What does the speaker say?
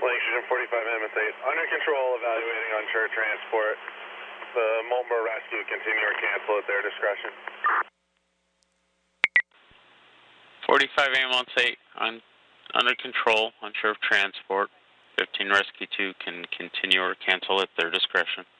Lancashire 45 Mammoth 8, under control, evaluating unsure transport. The Multnomah Rescue continue or cancel at their discretion. 45 Ambulance 8, under control, unsure of transport. 15 Rescue 2 can continue or cancel at their discretion.